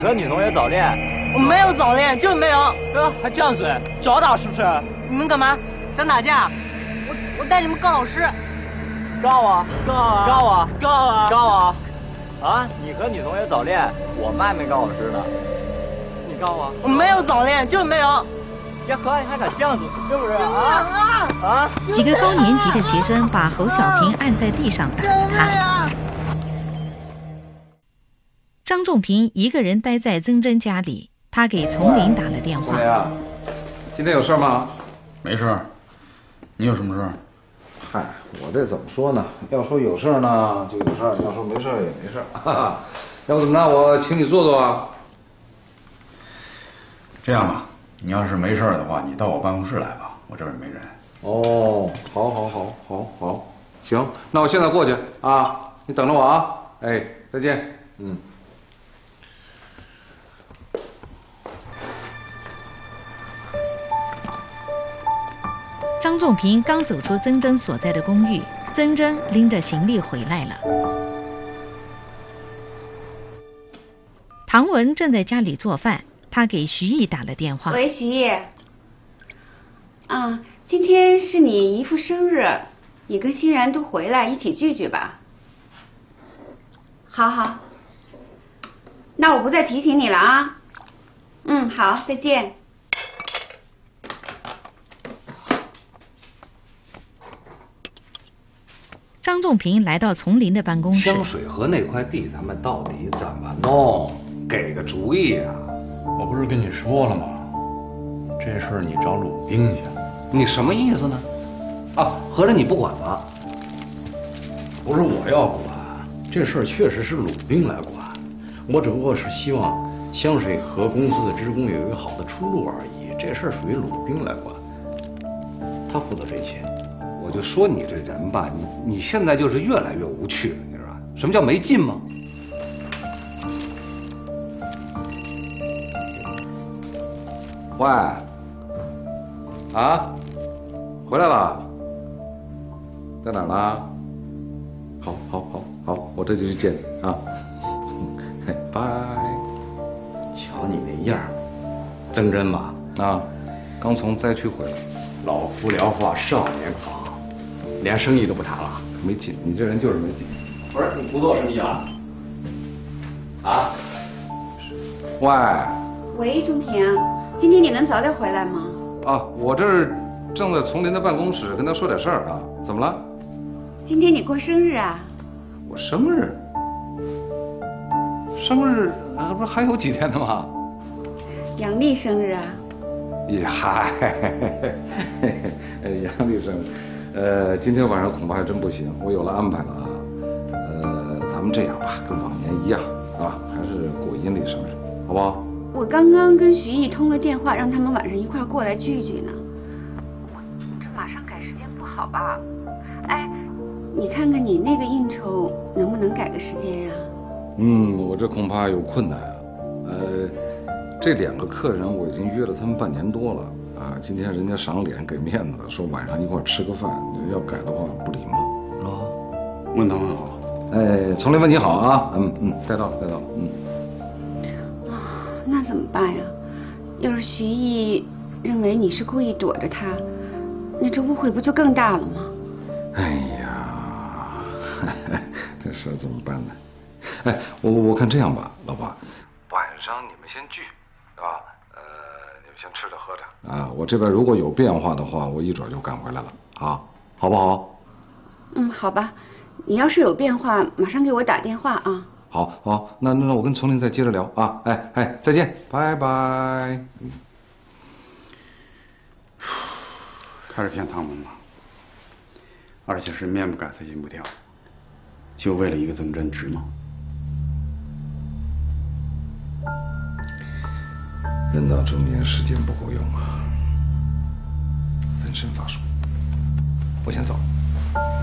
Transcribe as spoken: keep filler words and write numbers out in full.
和女同学早恋？ 我没有早恋，就是没有。 哥，还犟嘴，找打是不是？ 你们干嘛？想打架？我我带你们告老师。 告啊！ 告啊！ 告啊！ 告啊！ 告啊！啊！你和女同学早恋，我妈没告老师呢。你告啊！ 我没有早恋，就是没有。 呀，可还敢犟嘴，是不是啊？啊！ 几个高年级的学生把侯小平按在地上打了他。张仲平一个人待在曾真家里，他给丛林打了电话。 丛林啊，今天有事吗？ 没事。你有什么事？ 嗨，我这怎么说呢？要说有事呢就有事，要说没事也没事。哈哈，要不怎么着，我请你坐坐啊？ 这样吧，你要是没事的话，你到我办公室来吧，我这边没人。 哦，好，好，好，好，好，行，那我现在过去啊，你等着我啊。哎，再见。嗯。 张仲平刚走出曾真所在的公寓，曾真拎着行李回来了。唐文正在家里做饭，他给徐毅打了电话。 喂，徐毅。啊，今天是你姨父生日，你跟欣然都回来一起聚聚吧。好好，那我不再提醒你了啊。嗯，好，再见。 张仲平来到丛林的办公室。 香水河那块地，咱们到底怎么弄？给个主意啊！ 我不是跟你说了吗？这事儿你找鲁冰去。 你什么意思呢？啊，合着你不管了？ 不是我要管，这事儿确实是鲁冰来管。我只不过是希望香水河公司的职工有一个好的出路而已。这事儿属于鲁冰来管，他负责这一切。 我就说你这人吧，你你现在就是越来越无趣了，你知道吧？什么叫没劲吗？喂，啊，回来了，在哪儿呢？好，好，好，好，我这就去见你啊。嘿，拜。 瞧你那样，曾真吧？ 啊，刚从灾区回来。 老夫聊发少年狂。连生意都不谈了， 没劲！你这人就是没劲。 不是你不做生意啊？啊？ 喂。 喂，仲平，今天你能早点回来吗？ 啊，我这儿正在丛林的办公室跟他说点事儿啊。怎么了？ 今天你过生日啊？ 我生日？生日啊，不是还有几天呢吗？ 阳历生日啊。 也嗨，阳历生日。呃，今天晚上恐怕还真不行，我有了安排了啊。呃，咱们这样吧，跟往年一样啊，还是过阴历生日，好不好？ 我刚刚跟徐毅通了电话，让他们晚上一块儿过来聚聚呢。我这马上改时间不好吧？哎，你看看你那个应酬能不能改个时间呀？ 嗯，我这恐怕有困难啊。呃，这两个客人我已经约了他们半年多了。啊，今天人家赏脸给面子，说晚上一块吃个饭，要改的话不礼貌，是吧？ 问他们好。 哎，丛林问你好啊，嗯嗯，带到了带到了，嗯。 啊，那怎么办呀？要是徐毅认为你是故意躲着他，那这误会不就更大了吗？ 哎呀，这事怎么办呢？哎，我我看这样吧，老婆，晚上你们先聚，是吧？先吃着喝着啊！我这边如果有变化的话，我一准就赶回来了啊，好不好？ 嗯，好吧。你要是有变化，马上给我打电话啊。 好，好，那那我跟丛林再接着聊啊！哎哎，再见，拜拜。 开始骗唐文了，而且是面不改色心不跳，就为了一个曾真，值吗？ 人到中年，时间不够用啊，分身乏术。我先走。